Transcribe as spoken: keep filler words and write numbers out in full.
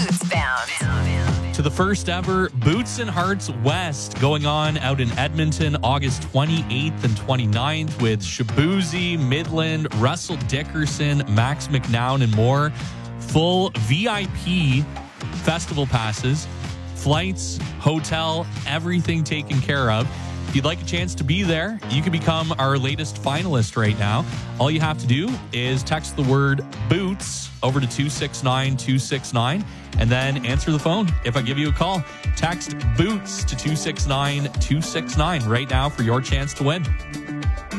Boots Bound. To the first ever Boots and Hearts West going on out in Edmonton, August twenty-eighth and twenty-ninth with Shabuzi, Midland, Russell Dickerson, Max McNown, and more. Full V I P festival passes, flights, hotel, everything taken care of. If you'd like a chance to be there, you can become our latest finalist right now. All you have to do is text the word BOOTS over to two six nine two six nine and then answer the phone. If I give you a call, text BOOTS to two six nine two six nine right now for your chance to win.